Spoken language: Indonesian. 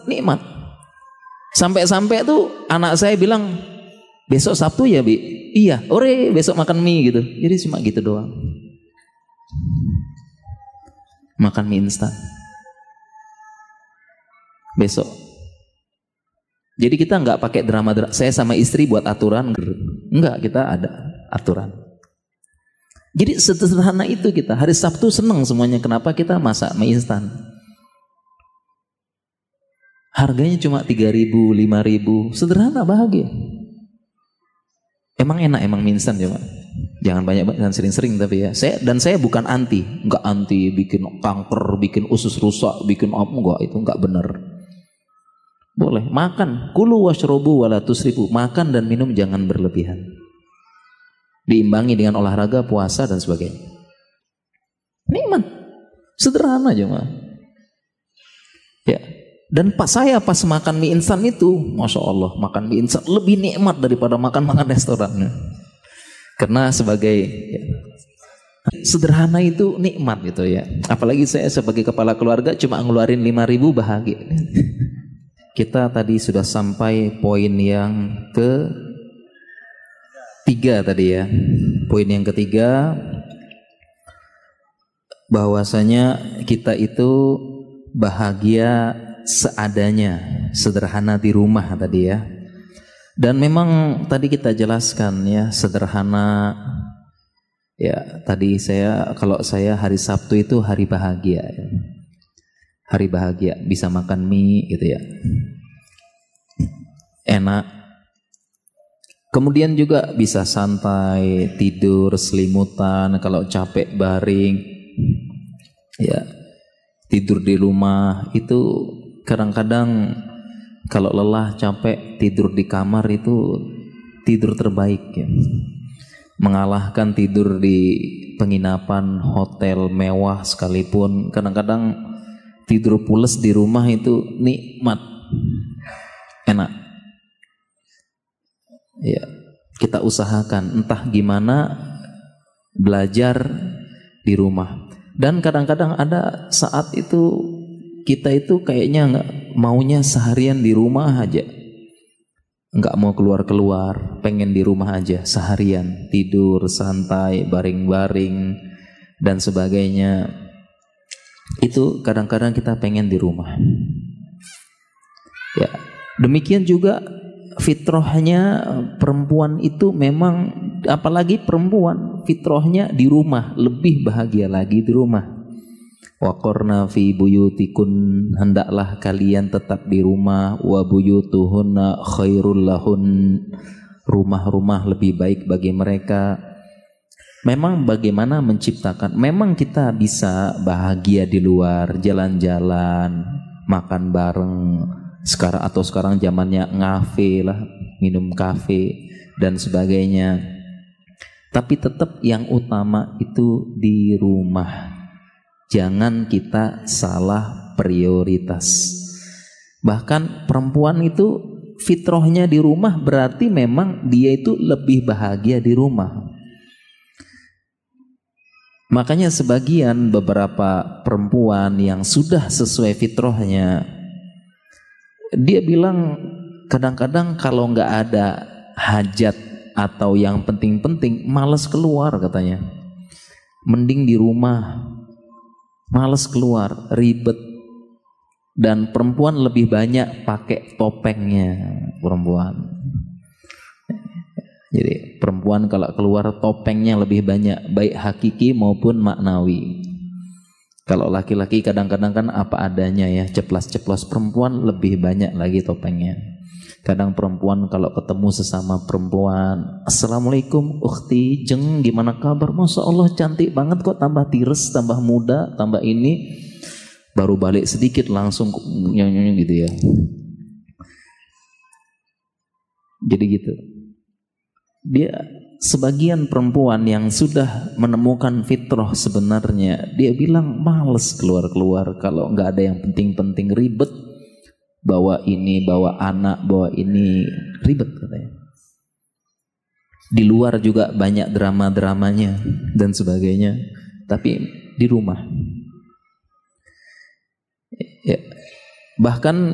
nikmat. Sampai-sampai tuh anak saya bilang, besok Sabtu ya Bi? Iya, ore besok makan mie gitu. Jadi cuma gitu doang. Makan mie instan. Besok. Jadi kita nggak pakai drama. Saya sama istri buat aturan. Enggak, kita ada aturan. Jadi sederhana itu kita. Hari Sabtu seneng semuanya. Kenapa kita masak mie instan? Harganya cuma 3.000, 5.000. Sederhana, bahagia. Emang enak emang mie instan coba. Jangan banyak dan sering-sering tapi ya. Saya bukan anti. Enggak anti bikin kanker, bikin usus rusak, bikin apa. Enggak, itu enggak benar. Boleh makan, kulu washrobu wala tusrifu, makan dan minum jangan berlebihan. Diimbangi dengan olahraga, puasa dan sebagainya. Nikmat, sederhana aja mah. Ya, dan saya pas makan mie instan itu, masya Allah, makan mie instan lebih nikmat daripada makan restoran. Karena sebagai sederhana itu nikmat gitu ya. Apalagi saya sebagai kepala keluarga cuma ngeluarin 5.000 bahagia. Kita tadi sudah sampai poin yang ketiga tadi ya. Poin yang ketiga, bahwasanya kita itu bahagia seadanya, sederhana di rumah tadi ya. Dan memang tadi kita jelaskan ya, sederhana ya. Tadi kalau saya hari Sabtu itu hari bahagia ya. Hari bahagia, bisa makan mie gitu ya, enak. Kemudian juga bisa santai, tidur selimutan, kalau capek baring ya, tidur di rumah. Itu kadang-kadang kalau lelah capek tidur di kamar itu tidur terbaik ya. Mengalahkan tidur di penginapan hotel mewah sekalipun, kadang-kadang tidur pules di rumah itu nikmat, enak. Ya, kita usahakan entah gimana belajar di rumah. Dan kadang-kadang ada saat itu kita itu kayaknya nggak maunya seharian di rumah aja, nggak mau keluar-keluar, pengen di rumah aja seharian, tidur santai, baring-baring dan sebagainya. Itu kadang-kadang kita pengen di rumah. Ya, demikian juga fitrahnya perempuan itu memang, apalagi perempuan fitrahnya di rumah, lebih bahagia lagi di rumah. Waqarna fi buyutikun, hendaklah kalian tetap di rumah. Wa buyutuhunna khairul lahun, rumah-rumah lebih baik bagi mereka. Memang bagaimana menciptakan, memang kita bisa bahagia di luar, jalan-jalan, makan bareng, sekarang zamannya ngafe lah, minum kafe dan sebagainya. Tapi tetap yang utama itu di rumah. Jangan kita salah prioritas. Bahkan perempuan itu fitrahnya di rumah, berarti memang dia itu lebih bahagia di rumah. Makanya sebagian beberapa perempuan yang sudah sesuai fitrahnya, dia bilang kadang-kadang kalau nggak ada hajat atau yang penting-penting malas keluar katanya. Mending di rumah, malas keluar, ribet. Dan perempuan lebih banyak pakai topengnya perempuan. Jadi perempuan kalau keluar topengnya lebih banyak, baik hakiki maupun maknawi. Kalau laki-laki kadang-kadang kan apa adanya ya, ceplas-ceplos. Perempuan lebih banyak lagi topengnya. Kadang perempuan kalau ketemu sesama perempuan, assalamualaikum ukhti, jeng gimana kabar? Masya Allah cantik banget kok, tambah tires, tambah muda, tambah ini. Baru balik sedikit langsung nyanyi gitu ya. Jadi gitu. Dia sebagian perempuan yang sudah menemukan fitrah sebenarnya, dia bilang males keluar-keluar kalau nggak ada yang penting-penting, ribet, bawa ini, bawa anak, bawa ini, ribet katanya. Di luar juga banyak drama-dramanya dan sebagainya, tapi di rumah ya. Bahkan